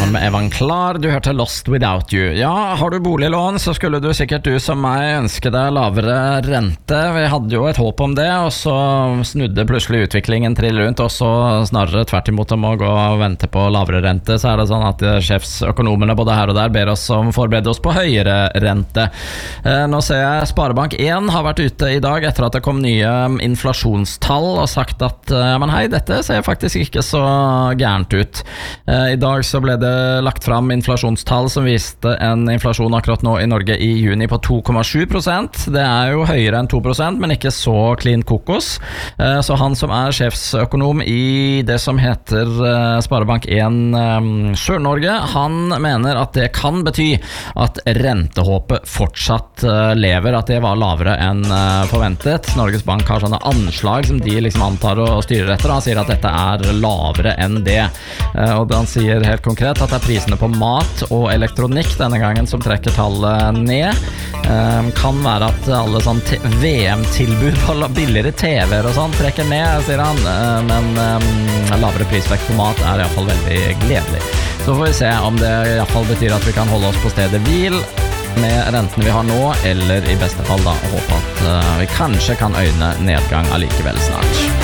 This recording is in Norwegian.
med Evan Klar. Du hørte Lost Without You. Ja, har du boliglån, så skulle du sikkert du som meg ønske deg lavere rente. Vi hadde jo et håp om det, og så snudde plutselig utviklingen trill rundt, og så snarere tvert imot om å gå og vente på lavere rente. Så er det sånn at sjefsøkonomene både her og der ber oss om å forberede oss på høyere rente. Nå ser jeg Sparebank1 har vært ute i dag etter at det kom nye inflasjonstall og sagt at men hei, dette ser faktisk ikke så gærent ut. I dag så ble det lagt fram inflasjonstall som viste en inflasjon akkurat nå i Norge i juni på 2,7%. Det er jo høyere enn 2%, men ikke så clean kokos. Så han som er sjefsøkonom i det som heter Sparebank1 Sør-Norge, han mener at det kan bety at rentehåpet fortsatt lever, at det var lavere enn forventet. Norges Bank har sånne anslag som de liksom antar og styrer etter. Han sier at dette er lavere enn det. Og han sier helt konkret at det er prisene på mat og elektronikk denne gangen som trekker tallet ned. Kan være at alle sånn VM-tilbud på billigere TV-er og sånn trekker ned, sier han. Men lavere prisvekst på mat er i hvert fall veldig gledelig. Så får vi se om det i hvert fall betyr at vi kan holde oss på stedet hvil med rentene vi har nå, eller i beste fall da håpe at vi kanskje kan øyne nedgang allikevel snart.